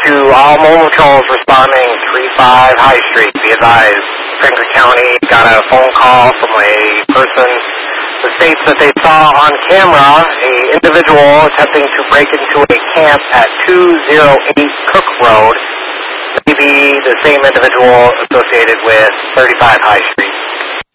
to all mobile patrols responding 35 High Street. Be advised, Franklin County got a phone call from a person that states that they saw on camera a individual attempting to break into a camp at 208 Cook Road. Maybe the same individual associated with 35 High Street.